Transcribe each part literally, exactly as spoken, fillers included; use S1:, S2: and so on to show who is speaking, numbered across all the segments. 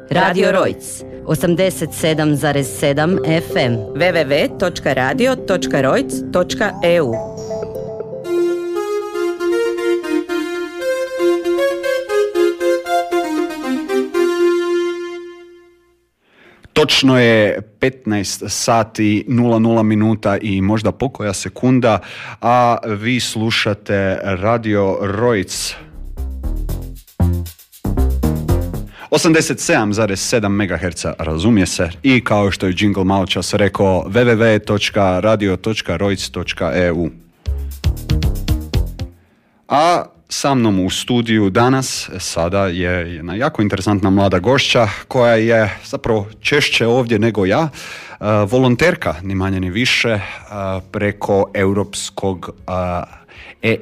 S1: Radio Rojc, osamdeset sedam zarez sedam F M, w w w točka radio točka rojc točka e u.
S2: Točno je petnaest sati nula nula minuta i možda pokoja sekunda, a vi slušate Radio Rojc. osamdeset sedam zarez sedam megaherca, razumije se, i kao što je jingle malo čas rekao, w w w točka radio točka rojc točka e u. A sa mnom u studiju danas sada je jedna jako interesantna mlada gošća koja je zapravo češće ovdje nego ja, uh, volonterka, ni manje ni više, uh, preko europskog uh, e...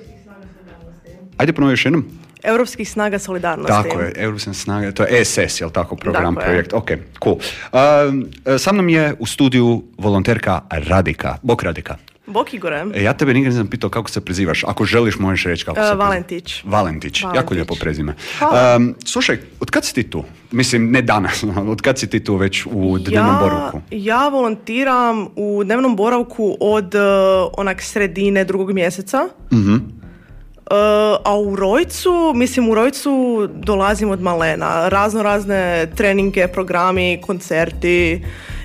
S2: Ajde ponovi još jednom.
S3: Europskih snaga solidarnosti.
S2: Tako je, Europskih snaga, to je E S S, jel tako, program,
S3: tako
S2: projekt, ok, cool. Uh, sa mnom je u studiju volonterka Radika. Bok Radika.
S3: Bok Igore.
S2: E, ja tebe nikad nisam pitao kako se prezivaš. Ako želiš, možeš reći kako uh, se
S3: Valentić.
S2: prezivaš. Valentić. Valentić, jako lijepo prezime. Um, slušaj, od kad si ti tu? Mislim, ne danas, od kad si ti tu već u dnevnom
S3: ja,
S2: boravku?
S3: Ja volontiram u dnevnom boravku od uh, onak sredine drugog mjeseca. Mhm. Uh, a u Rojcu, mislim u Rojcu dolazim od malena, razno razne treninge, programi, koncerti,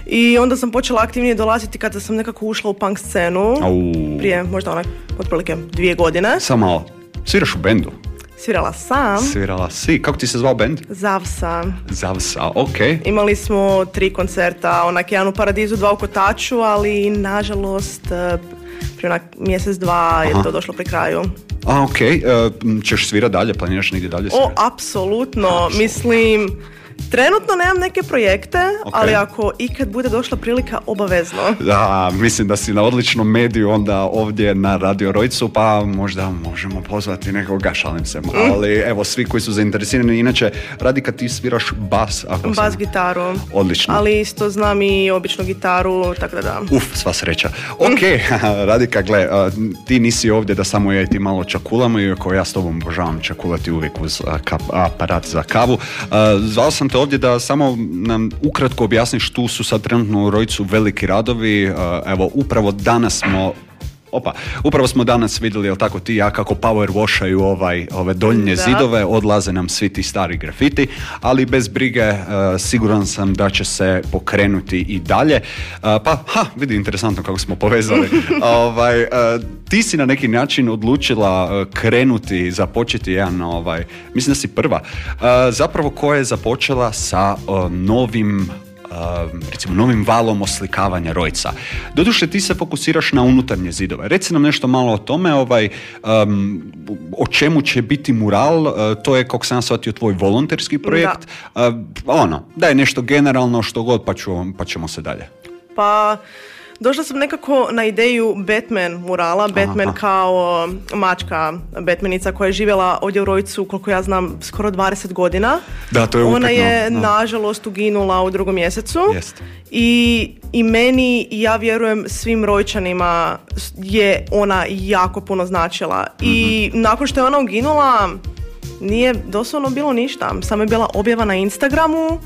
S3: i onda sam počela aktivnije dolaziti kada sam nekako ušla u punk scenu. Au. Prije možda onak otprilike dvije godine.
S2: Samo malo, sviraš u bendu?
S3: Svirala sam.
S2: Svirala si, kako ti se zvao bend?
S3: Zavsa.
S2: Zavsa, ok.
S3: Imali smo tri koncerta, onak jedan u Paradizu, dva u Kotaču, ali nažalost prije onak mjesec, dva je Aha. to došlo pri kraju.
S2: A, ok. Uh, ćeš svirati dalje? Planiraš negdje dalje svirati?
S3: O, apsolutno. Mislim, trenutno nemam neke projekte, okay. ali ako ikad bude došla prilika, obavezno.
S2: Da, mislim da si na odličnom mediju onda ovdje na Radio Rojcu, pa možda možemo pozvati nekoga, šalim se. Mm. Ali evo, svi koji su zainteresirani, inače, Radika, ti sviraš bas. Ako
S3: bas
S2: sam...
S3: gitaru.
S2: Odlično.
S3: Ali isto znam i običnu gitaru, tako da da.
S2: Uf, sva sreća. Ok, Radika, gle, uh, ti nisi ovdje da samo ja i ti malo čakulamo, iako ja s tobom obožavam čakulati uvijek uz uh, kap, aparat za kavu. Uh, zvao sam te ovdje da samo nam ukratko objasniš, tu su sad trenutno u Rojcu veliki radovi, evo upravo danas smo Opa, upravo smo danas vidjeli, jel tako, ti ja kako power washaju ovaj, ove doljnje da. zidove, odlaze nam svi ti stari grafiti, ali bez brige, uh, siguran sam da će se pokrenuti i dalje. Uh, pa, ha, vidi, interesantno kako smo povezali. ovaj, uh, ti si na neki način odlučila uh, krenuti, započeti jedan, ovaj, mislim da si prva, uh, zapravo koja je započela sa uh, novim Uh, recimo novim valom oslikavanja Rojca. Doduše, ti se fokusiraš na unutarnje zidove. Reci nam nešto malo o tome, ovaj, um, o čemu će biti mural, uh, to je, kako sam shvatio, tvoj volonterski projekt. Da. Uh, ono, da je nešto generalno, što god, pa, ću, pa ćemo se dalje.
S3: Pa... Došla sam nekako na ideju Batman murala, Batman Aha. kao mačka Batmanica koja je živjela ovdje u Rojcu, koliko ja znam, skoro dvadeset godina.
S2: Da, to je
S3: Ona
S2: upetno.
S3: je,
S2: no.
S3: nažalost, uginula u drugom mjesecu.
S2: Jest.
S3: I, I meni, ja vjerujem svim Rojčanima, je ona jako puno značila. Mm-hmm. I nakon što je ona uginula, nije doslovno bilo ništa. Samo je bila objava na Instagramu.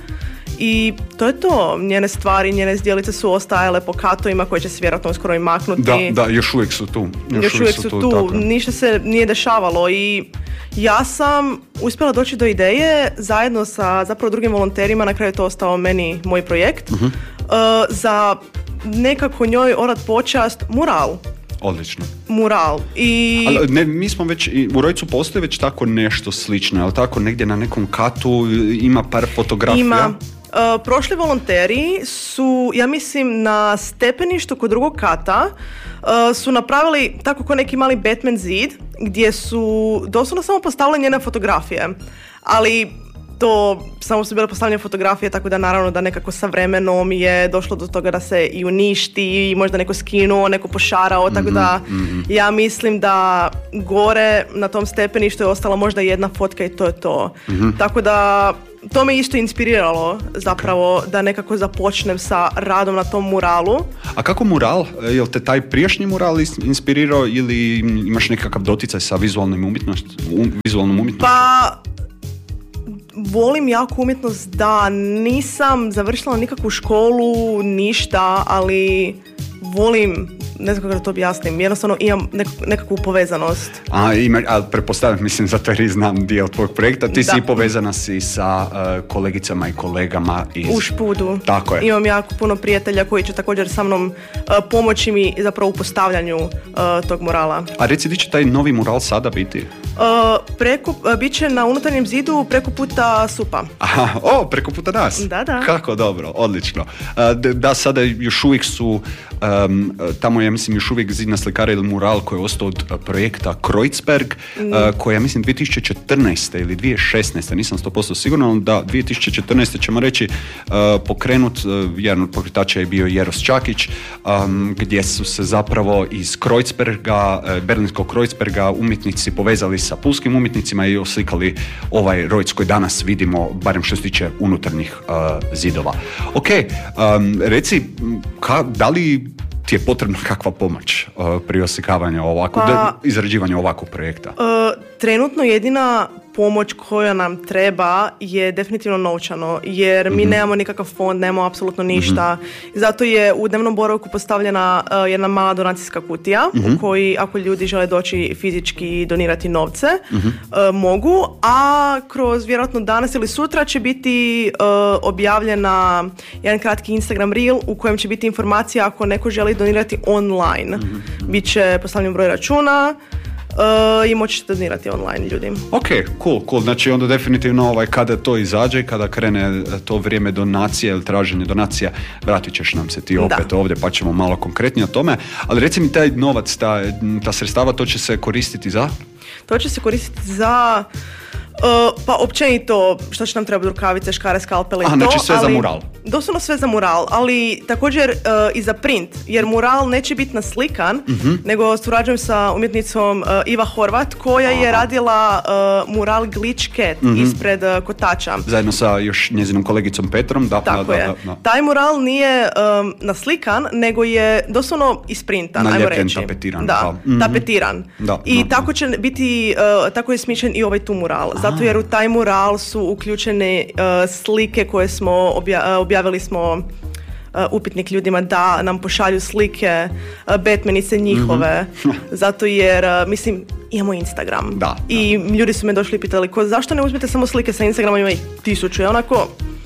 S3: I to je to, njene stvari, njene zdjelice su ostajale po katovima koje će se vjerojatno uskoro i maknuti.
S2: Da, da, još uvijek su tu.
S3: Još, još uvijek su tu, tu. Ništa se nije dešavalo i ja sam uspjela doći do ideje zajedno sa zapravo drugim volonterima, na kraju je to ostao meni moj projekt, uh-huh. uh, za nekako njoj odat počast mural.
S2: Odlično.
S3: Mural. I...
S2: Ali ne, mi smo već, u Rojcu postoji već tako nešto slično, ali tako negdje na nekom katu ima par fotografija?
S3: Ima. Uh, prošli volonteri su, ja mislim, na stepeništu kod drugog kata uh, su napravili tako ko neki mali Batman zid gdje su doslovno samo postavile njene fotografije, ali to samo su bile postavljene fotografije, tako da naravno da nekako sa vremenom je došlo do toga da se i uništi i možda neko skinuo, neko pošarao, tako mm-hmm, da mm-hmm. ja mislim da gore na tom stepeništu je ostala možda jedna fotka i to je to. Mm-hmm. Tako da to me isto inspiriralo zapravo da nekako započnem sa radom na tom muralu.
S2: A kako mural? Jel te taj prijašnji mural inspirirao ili imaš nekakav doticaj sa vizualnom umjetnošću? Um, vizualnom umjetnošću?
S3: Pa volim jako umjetnost, da, nisam završila nikakvu školu, ništa, ali volim, ne znam kako da to objasnim, jednostavno imam nek- nekakvu povezanost.
S2: A, ima, a pretpostavljam, mislim, zato jer i znam dio tvojeg projekta, ti da. si povezana si sa uh, kolegicama i kolegama iz...
S3: U Špudu.
S2: Tako je.
S3: Imam jako puno prijatelja koji će također sa mnom uh, pomoći mi zapravo u postavljanju uh, tog murala.
S2: A reci, di će taj novi mural sada biti?
S3: Uh, preko, uh, bit će na unutarnjem zidu preko puta Supa.
S2: Aha, o, preko puta nas.
S3: Da, da.
S2: Kako dobro, odlično. Uh, da, sada još uvijek su, um, tamo je, mislim, još uvijek zidna slikara ili mural koji je ostao od projekta Kreuzberg, mm. uh, koji je, mislim, dvije tisuće četrnaeste ili dvije tisuće šesnaeste, nisam sto posto siguran, ali da, dvije tisuće četrnaeste ćemo reći, uh, pokrenut, uh, jedan od pokretača je bio Jeros Čakić, um, gdje su se zapravo iz Kreuzberga, uh, berlinskog Kreuzberga umjetnici povezali sa pulskim umjetnicima i oslikali ovaj Rojc koji danas vidimo, barem što se tiče unutarnjih uh, zidova. Ok, um, reci, ka, da li ti je potrebna kakva pomoć uh, pri oslikavanju ovakvog, pa, izrađivanju ovakvog projekta?
S3: Uh, trenutno jedina pomoć koja nam treba je definitivno novčano, jer mi mm-hmm. nemamo nikakav fond, nemamo apsolutno ništa. Mm-hmm. Zato je u dnevnom boravku postavljena uh, jedna mala donacijska kutija mm-hmm. u koji, ako ljudi žele doći fizički donirati novce, mm-hmm. uh, mogu, a kroz vjerojatno danas ili sutra će biti uh, objavljena jedan kratki Instagram reel u kojem će biti informacija ako neko želi donirati online. Mm-hmm. Biće postavljen broj računa, Uh, i moći ćete donirati online ljudi.
S2: Ok, cool, cool. Znači onda definitivno ovaj, kada to izađe i kada krene to vrijeme donacije ili traženje donacija, vratit ćeš nam se ti opet da. ovdje pa ćemo malo konkretnije o tome. Ali reci mi, taj novac, ta, ta sredstava, to će se koristiti za?
S3: To će se koristiti za... Uh, pa općenito što će nam trebati, rukavice, škare, skalpele i to.
S2: Znači sve
S3: ali,
S2: za mural.
S3: Doslovno sve za mural, ali također uh, i za print, jer mural neće biti naslikan, uh-huh. nego surađujem sa umjetnicom uh, Iva Horvat koja Aha. je radila uh, mural Glitch Cat uh-huh. ispred uh, kotača.
S2: Zajedno sa još njezinom kolegicom Petrom. Da,
S3: Tako
S2: da,
S3: je.
S2: Da, da.
S3: Taj mural nije um, naslikan, nego je doslovno isprintan, ajmo reći.
S2: tapetiran.
S3: Da,
S2: mm-hmm.
S3: tapetiran.
S2: Da,
S3: I
S2: da,
S3: tako će biti, uh, tako je smišljen i ovaj tu mural. Zato jer u taj mural su uključene uh, slike koje smo obja- objavili smo uh, upitnik ljudima da nam pošalju slike uh, Batmanice njihove. Mm-hmm. Zato jer, uh, mislim, imamo Instagram.
S2: Da,
S3: I
S2: da.
S3: ljudi su me došli i pitali, ko, zašto ne uzmete samo slike sa Instagrama, ima ih tisuću. I onako,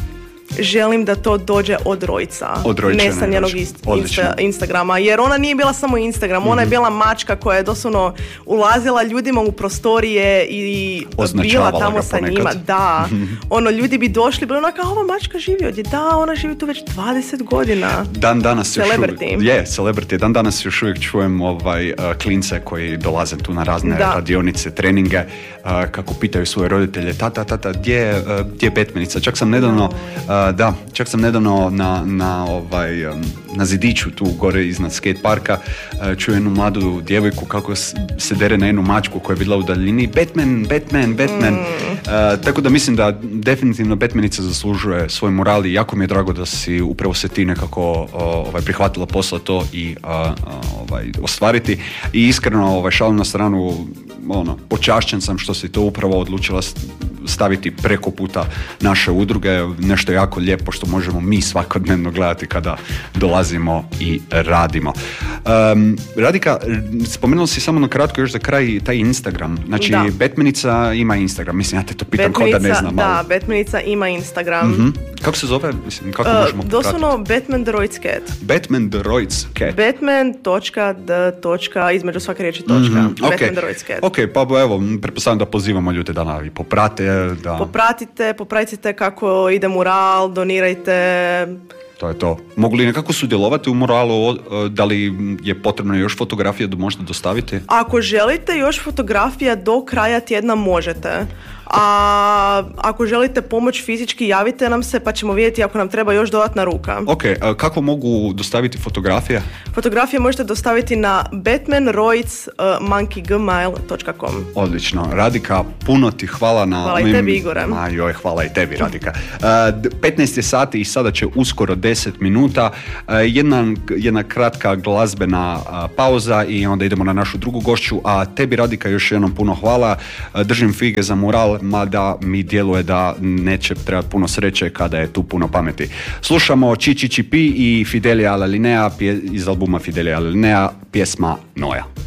S3: želim da to dođe od Rojca,
S2: od Rojča,
S3: ne sa njenog insta, Instagrama, jer ona nije bila samo Instagram, mm-hmm. ona je bila mačka koja je doslovno ulazila ljudima u prostorije i bila tamo sa njima. Da, mm-hmm. ono, ljudi bi došli, bilo onaka, ova mačka živi ovdje, da, ona živi tu već dvadeset godina.
S2: Dan danas
S3: celebrity.
S2: Još uvijek, je, celebrity. Dan danas još uvijek čujem ovaj, uh, klince koji dolaze tu na razne da. radionice, treninge, uh, kako pitaju svoje roditelje, tata, tata, gdje, uh, gdje je Batmanica? Čak sam nedavno uh, da, čak sam nedavno na, na, ovaj, na zidiću tu gore iznad skate parka čuo jednu mladu djevojku kako se dere na jednu mačku koja je bila u daljini. Batman, Batman, Batman. Mm. Uh, tako da mislim da definitivno Batmanica zaslužuje svoj moral i jako mi je drago da si upravo se ti nekako uh, ovaj, prihvatila posla to i uh, ovaj, ostvariti. I iskreno ovaj, šalim na stranu, ono, počašćen sam što si to upravo odlučila staviti preko puta naše udruge, nešto jako lijepo što možemo mi svakodnevno gledati kada dolazimo i radimo. Um, Radika, spomenula si samo na kratko još za kraj taj Instagram. Znači, da. Batmanica ima Instagram. Mislim, ja te to pitam kao da ne znam.
S3: Da, ali... Batmanica ima Instagram. Mm-hmm.
S2: Kako se zove? Mislim, kako
S3: uh,
S2: možemo
S3: doslovno Batman the Rojc Cat.
S2: Batman the Rojc Cat.
S3: Batman točka d točka između svake riječi točka. Mm-hmm.
S2: Okay.
S3: Batman the Rojc Cat.
S2: Ok, pa evo, pretpostavljam da pozivamo ljude da navi poprate. Da...
S3: Popratite, popratite kako ide mural, donirajte.
S2: To je to. Mogu li nekako sudjelovati u muralu? Da li je potrebno još fotografija da možete dostaviti?
S3: Ako želite još fotografija do kraja tjedna možete. A ako želite pomoć fizički, javite nam se pa ćemo vidjeti ako nam treba još dodatna ruka.
S2: Ok, a kako mogu dostaviti fotografije?
S3: Fotografije možete dostaviti na batman rojc monkey gmail točka com.
S2: Odlično. Radika, puno ti hvala na...
S3: Hvala i tebi, Igore.
S2: Ma joj, hvala i tebi, Radika. Uh, petnaest je sati i sada će uskoro deset minuta. Uh, jedna, jedna kratka glazbena uh, pauza i onda idemo na našu drugu gošću. A tebi, Radika, još jednom puno hvala. Uh, držim fige za mural ideal, mada mi djeluje da neće trebati puno sreće kada je tu puno pameti. Slušamo Či Či Či Pi i Fidelia La Linea iz albuma Fidelia La Linea, pjesma Noja.